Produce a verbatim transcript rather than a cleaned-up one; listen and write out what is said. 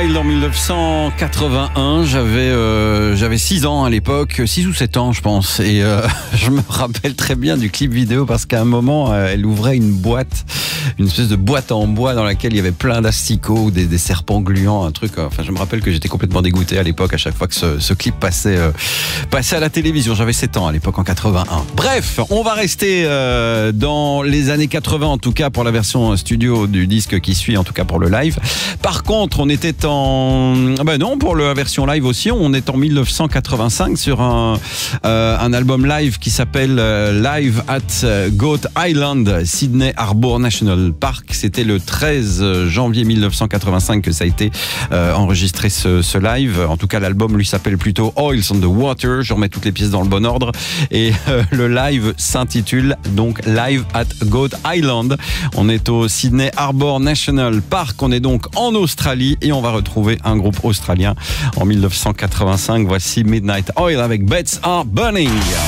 Wild en mille neuf cent quatre-vingt-un. J'avais euh, j'avais six ans à l'époque, six ou sept ans je pense. Et euh, je me rappelle très bien du clip vidéo parce qu'à un moment, euh, elle ouvrait une boîte, une espèce de boîte en bois dans laquelle il y avait plein d'asticots, des, des serpents gluants, un truc. Euh, enfin, je me rappelle que j'étais complètement dégoûté à l'époque à chaque fois que ce, ce clip passait, euh, passait à la télévision. J'avais sept ans à l'époque en quatre-vingt-un. Bref, on va rester euh, dans les années quatre-vingts en tout cas pour la version studio du disque qui suit, en tout cas pour le live. Par contre, on était en... Ben non, pour la version live aussi, on est en mille neuf cent quatre-vingt-cinq sur un, euh, un album live qui s'appelle euh, Live at Goat Island, Sydney Harbour National Park. C'était le treize janvier mille neuf cent quatre-vingt-cinq que ça a été euh, enregistré ce, ce live. En tout cas, l'album lui s'appelle plutôt Oils on the Water. Je remets toutes les pièces dans le bon ordre. Et euh, le live s'intitule donc Live at Goat Island. On est au Sydney Harbour National Park. On est donc en Australie et on va retrouver un groupe australien en mille neuf cent quatre-vingt-cinq. Voici Midnight Oil avec Beds Are Burning.